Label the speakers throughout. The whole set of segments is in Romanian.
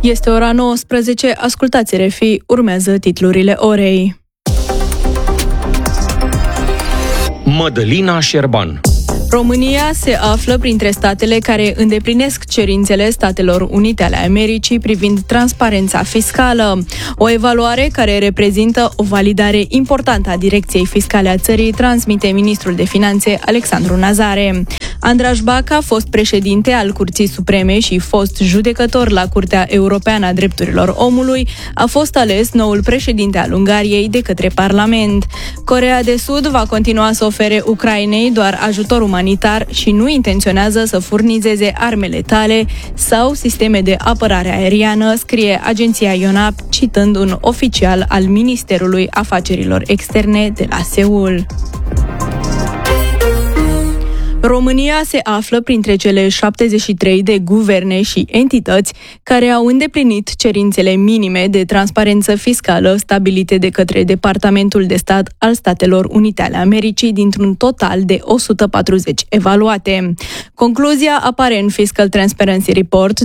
Speaker 1: Este ora 19, ascultați RFI, urmează titlurile orei.
Speaker 2: Mădălina Șerban.
Speaker 1: România se află printre statele care îndeplinesc cerințele Statelor Unite ale Americii privind transparența fiscală. O evaluare care reprezintă o validare importantă a direcției fiscale a țării, transmite ministrul de Finanțe Alexandru Nazare. Andraș Baca, fost președinte al Curții Supreme și fost judecător la Curtea Europeană a Drepturilor Omului, a fost ales noul președinte al Ungariei de către Parlament. Coreea de Sud va continua să ofere Ucrainei doar ajutor umanitar și nu intenționează să furnizeze arme letale sau sisteme de apărare aeriană, scrie agenția Yonhap, citând un oficial al Ministerului Afacerilor Externe de la Seul. România se află printre cele 73 de guverne și entități care au îndeplinit cerințele minime de transparență fiscală stabilite de către Departamentul de Stat al Statelor Unite ale Americii dintr-un total de 140 evaluate. Concluzia apare în Fiscal Transparency Report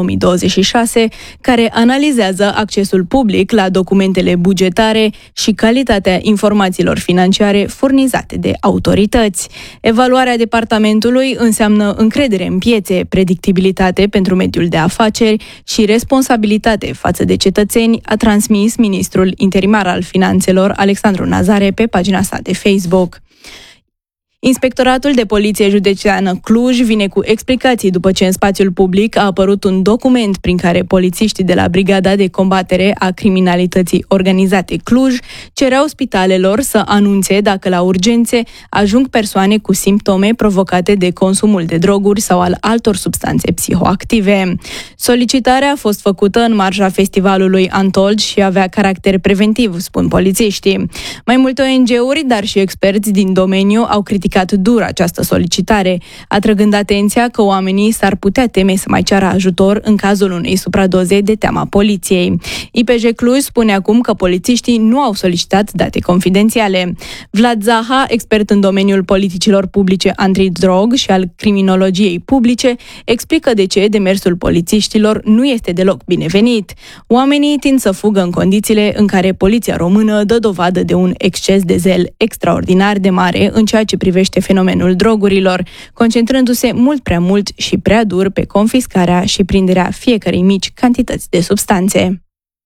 Speaker 1: 2026, care analizează accesul public la documentele bugetare și calitatea informațiilor financiare furnizate de autorități. Evaluarea Departamentului înseamnă încredere în piețe, predictibilitate pentru mediul de afaceri și responsabilitate față de cetățeni, a transmis ministrul interimar al Finanțelor Alexandru Nazare pe pagina sa de Facebook. Inspectoratul de Poliție Județeană Cluj vine cu explicații după ce în spațiul public a apărut un document prin care polițiștii de la Brigada de Combatere a Criminalității Organizate Cluj cereau spitalelor să anunțe dacă la urgențe ajung persoane cu simptome provocate de consumul de droguri sau al altor substanțe psihoactive. Solicitarea a fost făcută în marja festivalului Untold și avea caracter preventiv, spun polițiștii. Mai multe ONG-uri, dar și experți din domeniu au criticat dur această solicitare, atrăgând atenția că oamenii s-ar putea teme să mai ceară ajutor în cazul unei supradoze de teama poliției. IPJ Cluj spune acum că polițiștii nu au solicitat date confidențiale. Vlad Zaha, expert în domeniul politicilor publice antidrog și al criminologiei publice, explică de ce demersul polițiștilor nu este deloc binevenit. Oamenii tind să fugă în condițiile în care poliția română dă dovadă de un exces de zel extraordinar de mare în ceea ce privește fenomenul drogurilor, concentrându-se mult prea mult și prea dur pe confiscarea și prinderea fiecărei mici cantități de substanțe.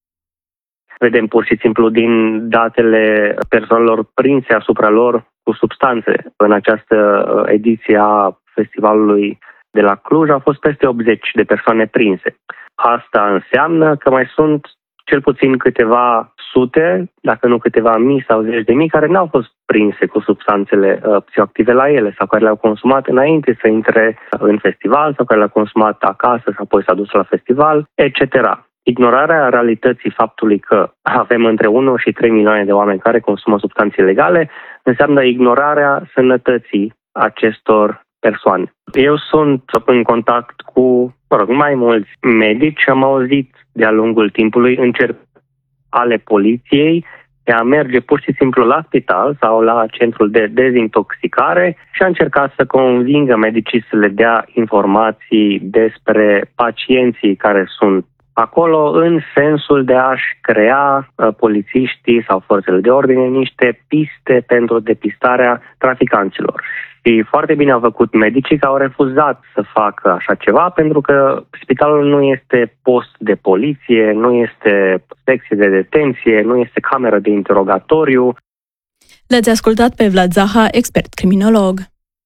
Speaker 3: Vedem pur și simplu din datele persoanelor prinse asupra lor cu substanțe. În această ediție a festivalului de la Cluj au fost peste 80 de persoane prinse. Asta înseamnă că mai sunt cel puțin câteva sute, dacă nu câteva mii sau zeci de mii, care n-au fost prinse cu substanțele psihoactive la ele sau care le-au consumat înainte să intre în festival sau care le-au consumat acasă și apoi s-a dus la festival, etc. Ignorarea realității faptului că avem între 1 și 3 milioane de oameni care consumă substanțe ilegale înseamnă ignorarea sănătății acestor persoane. Eu sunt în contact cu mai mulți medici și am auzit de-a lungul timpului încercări ale poliției de a merge pur și simplu la spital sau la centrul de dezintoxicare și a încercat să convingă medicii să le dea informații despre pacienții care sunt acolo în sensul de a-și crea polițiștii sau forțele de ordine niște piste pentru depistarea traficanților. Și foarte bine au făcut medicii că au refuzat să facă așa ceva pentru că spitalul nu este post de poliție, nu este secție de detenție, nu este cameră de interogatoriu.
Speaker 1: L-ați ascultat pe Vlad Zaha, expert criminolog.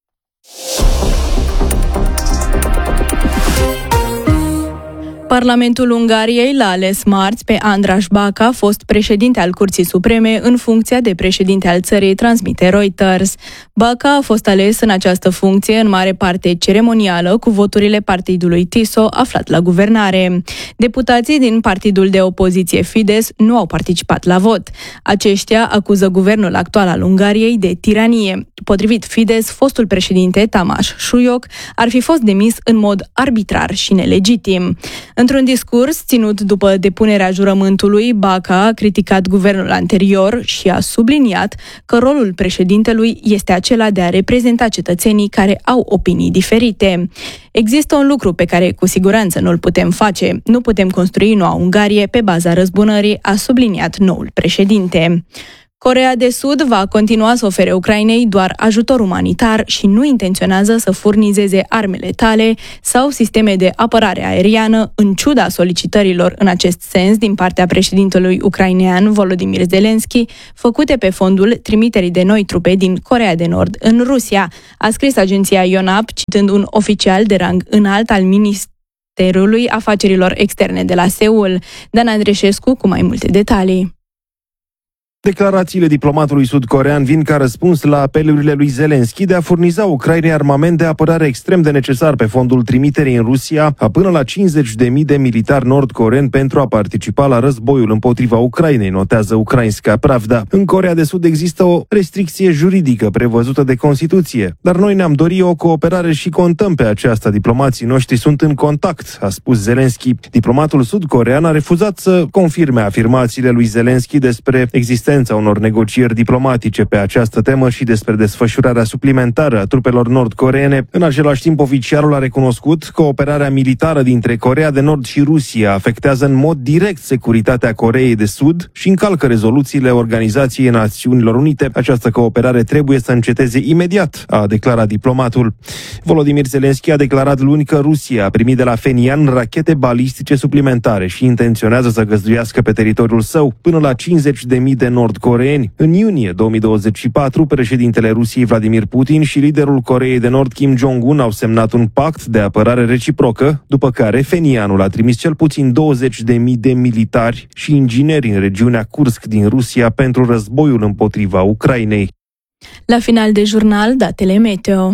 Speaker 1: Parlamentul Ungariei l-a ales marți pe Andraș Baca, fost președinte al Curții Supreme, în funcția de președinte al țării, transmite Reuters. Baca a fost ales în această funcție în mare parte ceremonială, cu voturile partidului TISO aflat la guvernare. Deputații din partidul de opoziție Fidesz nu au participat la vot. Aceștia acuză guvernul actual al Ungariei de tiranie. Potrivit Fidesz, fostul președinte Tamás Súlyog ar fi fost demis în mod arbitrar și nelegitim. Într-un discurs ținut după depunerea jurământului, Baca a criticat guvernul anterior și a subliniat că rolul președintelui este acela de a reprezenta cetățenii care au opinii diferite. Există un lucru pe care cu siguranță nu-l putem face. Nu putem construi noua Ungarie pe baza răzbunării, a subliniat noul președinte. Coreea de Sud va continua să ofere Ucrainei doar ajutor umanitar și nu intenționează să furnizeze arme letale sau sisteme de apărare aeriană, în ciuda solicitărilor în acest sens din partea președintelui ucrainean Volodymyr Zelensky, făcute pe fondul trimiterii de noi trupe din Coreea de Nord în Rusia, a scris agenția Yonhap, citând un oficial de rang înalt al Ministerului Afacerilor Externe de la Seul. Dan Andreșescu cu mai multe detalii.
Speaker 4: Declarațiile diplomatului sud-corean vin ca răspuns la apelurile lui Zelensky de a furniza Ucrainei armament de apărare extrem de necesar pe fondul trimiterii în Rusia a până la 50.000 de militari nord-coreeni pentru a participa la războiul împotriva Ucrainei, notează Ukrainska Pravda. În Coreea de Sud există o restricție juridică prevăzută de Constituție, dar noi ne-am dorit o cooperare și contăm pe aceasta. Diplomații noștri sunt în contact, a spus Zelensky. Diplomatul sud-corean a refuzat să confirme afirmațiile lui Zelensky despre existența unor negocieri diplomatice pe această temă și despre desfășurarea suplimentară a trupelor nord-coreene. În același timp, oficialul a recunoscut că cooperarea militară dintre Coreea de Nord și Rusia afectează în mod direct securitatea Coreei de Sud și încalcă rezoluțiile Organizației Națiunilor Unite. Această cooperare trebuie să înceteze imediat, a declarat diplomatul. Volodymyr Zelensky a declarat luni că Rusia a primit de la Phenian rachete balistice suplimentare și intenționează să găzduiască pe teritoriul său până la 50.000 de nord-coreeni. În iunie 2024, președintele Rusiei Vladimir Putin și liderul Coreei de Nord Kim Jong-un au semnat un pact de apărare reciprocă, după care Phenianul a trimis cel puțin 20.000 de militari și ingineri în regiunea Kursk din Rusia pentru războiul împotriva Ucrainei.
Speaker 1: La final de jurnal, datele meteo.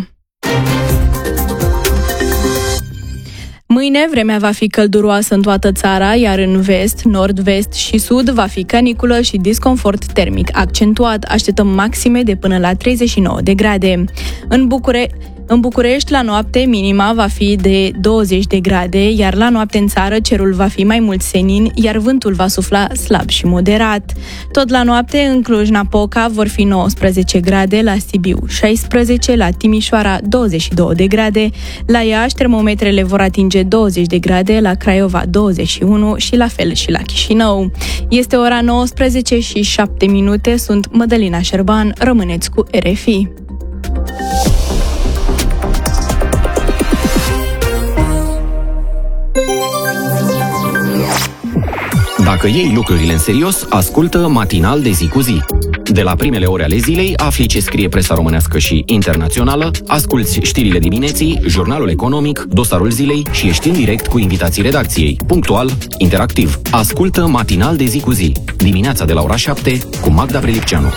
Speaker 1: Mâine vremea va fi călduroasă în toată țara, iar în vest, nord-vest și sud va fi caniculă și disconfort termic accentuat. Așteptăm maxime de până la 39 de grade. În București, la noapte, minima va fi de 20 de grade, iar la noapte în țară cerul va fi mai mult senin, iar vântul va sufla slab și moderat. Tot la noapte, în Cluj-Napoca vor fi 19 grade, la Sibiu 16, la Timișoara 22 de grade, la Iași termometrele vor atinge 20 de grade, la Craiova 21 și la fel și la Chișinău. Este ora 19 și 7 minute, sunt Mădălina Șerban, rămâneți cu RFI.
Speaker 2: Dacă iei lucrurile în serios, ascultă Matinal de zi cu zi. De la primele ore ale zilei, afli ce scrie presa românească și internațională, asculți știrile dimineții, jurnalul economic, dosarul zilei și ești în direct cu invitații redacției. Punctual, interactiv. Ascultă Matinal de zi cu zi. Dimineața de la ora 7 cu Magda Prelipceanu.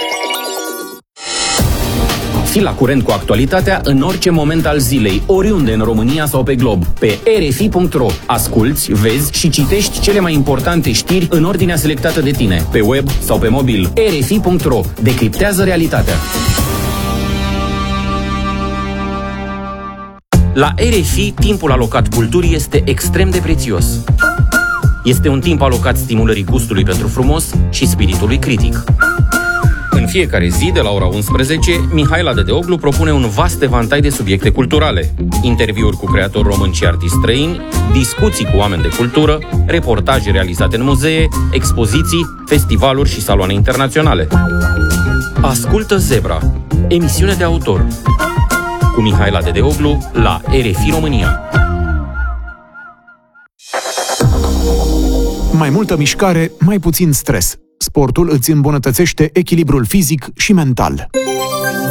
Speaker 2: Fii la curent cu actualitatea în orice moment al zilei, oriunde în România sau pe glob. Pe rfi.ro asculți, vezi și citești cele mai importante știri în ordinea selectată de tine, pe web sau pe mobil. rfi.ro decriptează realitatea. La RFI, timpul alocat culturii este extrem de prețios. Este un timp alocat stimulării gustului pentru frumos și spiritului critic. În fiecare zi, de la ora 11, Mihaela Dedeoglu propune un vast evantai de subiecte culturale. Interviuri cu creatori români și artiști străini, discuții cu oameni de cultură, reportaje realizate în muzee, expoziții, festivaluri și saloane internaționale. Ascultă Zebra, emisiune de autor, cu Mihaela Dedeoglu la RFI România.
Speaker 5: Mai multă mișcare, mai puțin stres. Sportul îți îmbunătățește echilibrul fizic și mental.